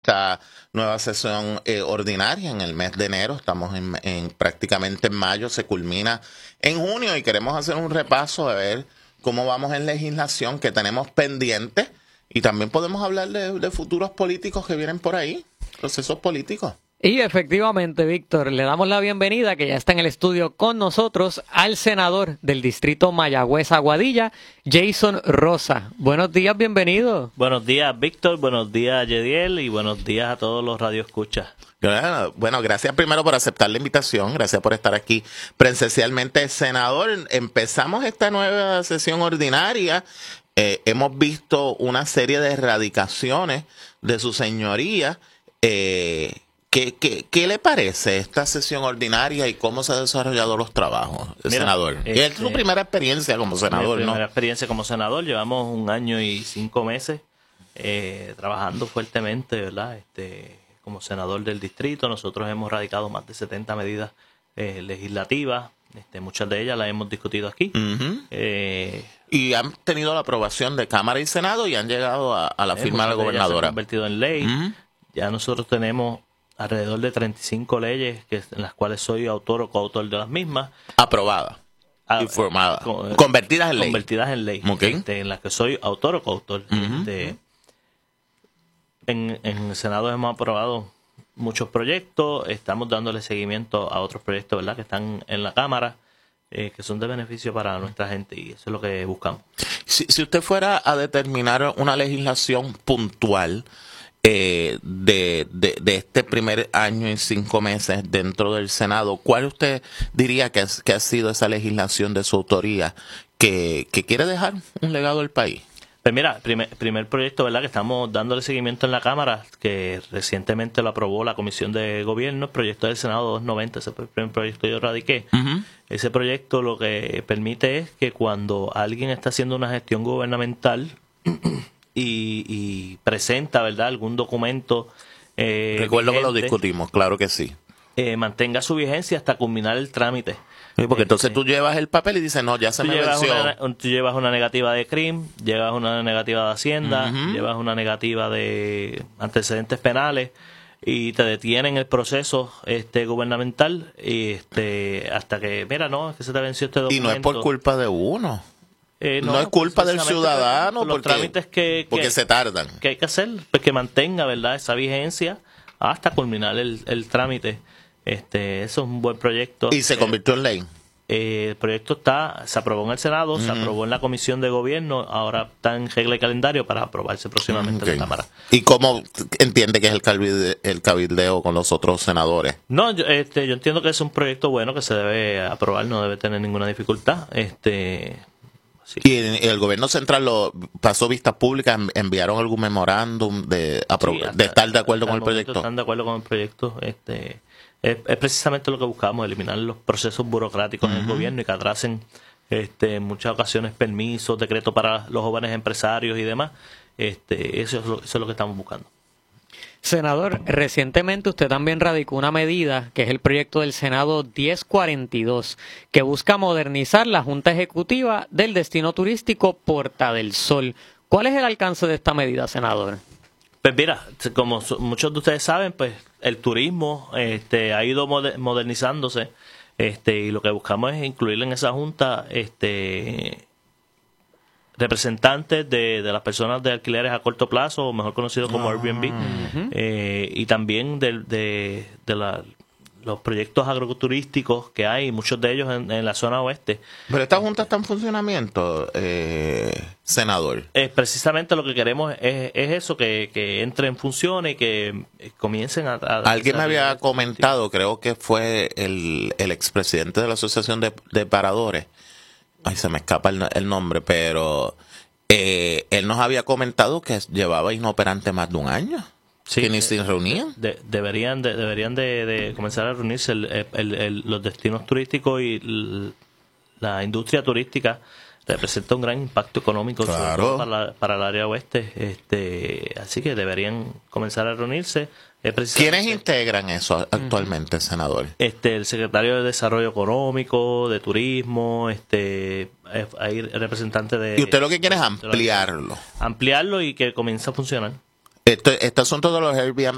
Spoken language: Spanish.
esta nueva sesión ordinaria en el mes de enero. Estamos prácticamente en mayo, se culmina en junio y queremos hacer un repaso de ver cómo vamos en legislación que tenemos pendiente y también podemos hablar de futuros políticos que vienen por ahí, procesos políticos. Y efectivamente, Víctor, le damos la bienvenida, que ya está en el estudio con nosotros, al senador del distrito Mayagüez-Aguadilla, Jason Rosa. Buenos días, bienvenido. Buenos días, Víctor, buenos días, Yediel, y buenos días a todos los radioescuchas. Bueno, gracias primero por aceptar la invitación, gracias por estar aquí presencialmente. Senador, empezamos esta nueva sesión ordinaria, hemos visto una serie de erradicaciones de su señoría. ¿Qué le parece esta sesión ordinaria y cómo se han desarrollado los trabajos, senador? Es su primera experiencia como senador, ¿no? Primera experiencia como senador. Llevamos 1 año y 5 meses trabajando fuertemente, ¿verdad? Como senador del distrito, nosotros hemos radicado más de 70 medidas legislativas. Muchas de ellas las hemos discutido aquí. Uh-huh. Y han tenido la aprobación de Cámara y Senado y han llegado a la firma de la gobernadora. Se han convertido en ley. Uh-huh. Ya nosotros tenemos alrededor de 35 leyes en las cuales soy autor o coautor de las mismas. Aprobadas. Informadas. Convertidas en ley. Convertidas en ley. Okay. En las que soy autor o coautor. Uh-huh. En el Senado hemos aprobado muchos proyectos. Estamos dándole seguimiento a otros proyectos, ¿verdad?, que están en la Cámara, que son de beneficio para nuestra gente, y eso es lo que buscamos. Si usted fuera a determinar una legislación puntual de este primer año y 5 meses dentro del Senado, ¿cuál usted diría que ha sido esa legislación de su autoría que quiere dejar un legado al país? Pues mira, primer proyecto, ¿verdad?, que estamos dándole seguimiento en la Cámara, que recientemente lo aprobó la Comisión de Gobierno, el proyecto del Senado 290, ese fue el primer proyecto que yo radiqué. Uh-huh. Ese proyecto lo que permite es que cuando alguien está haciendo una gestión gubernamental y presenta, ¿verdad?, algún documento recuerdo vigente, que lo discutimos, claro que sí, mantenga su vigencia hasta culminar el trámite. Sí, porque entonces tú llevas el papel y dices, no, ya se me venció. Tú llevas una negativa de CRIM, llevas una negativa de Hacienda, uh-huh, llevas una negativa de antecedentes penales y te detienen el proceso gubernamental y hasta que, mira, no, es que se te venció este documento. Y no es por culpa de uno. No es culpa del ciudadano los trámites que se tardan. Que hay que hacer, pues que mantenga, ¿verdad?, esa vigencia hasta culminar el trámite. Eso es un buen proyecto. ¿Y se convirtió en ley? El proyecto se aprobó en el Senado, uh-huh, se aprobó en la Comisión de Gobierno, ahora está en regla y calendario para aprobarse próximamente en la Cámara. ¿Y cómo entiende que es el cabildeo con los otros senadores? No, yo entiendo que es un proyecto bueno que se debe aprobar, no debe tener ninguna dificultad. Sí. ¿Y el gobierno central pasó vistas públicas, enviaron algún memorándum de estar de acuerdo con el proyecto? Están de acuerdo con el proyecto. Es precisamente lo que buscamos, eliminar los procesos burocráticos, uh-huh, en el gobierno y que atrasen en muchas ocasiones permisos, decretos para los jóvenes empresarios y demás. Eso es lo que estamos buscando. Senador, recientemente usted también radicó una medida, que es el proyecto del Senado 1042, que busca modernizar la Junta Ejecutiva del destino turístico Porta del Sol. ¿Cuál es el alcance de esta medida, senador? Pues mira, como muchos de ustedes saben, pues el turismo ha ido modernizándose, y lo que buscamos es incluir en esa junta representantes de las personas de alquileres a corto plazo, o mejor conocido como Airbnb, uh-huh, y también de los proyectos agroturísticos que hay, muchos de ellos en la zona oeste. Pero esta junta está en funcionamiento, senador. Precisamente lo que queremos es eso, que entre en funciones y que comiencen a alguien me había comentado, creo que fue el expresidente de la Asociación de Paradores, ay, se me escapa el nombre, pero él nos había comentado que llevaba inoperante más de 1 año. Sí, que ni se reunían. Deberían de comenzar a reunirse los destinos turísticos y la industria turística representa un gran impacto económico, claro, sobre todo para el área oeste. Así que deberían comenzar a reunirse. ¿Quiénes integran eso actualmente, senador? El secretario de Desarrollo Económico, de Turismo, hay representantes de... ¿Y usted lo que quiere es ampliarlo? Ampliarlo y que comience a funcionar. Este asunto de los Airbnb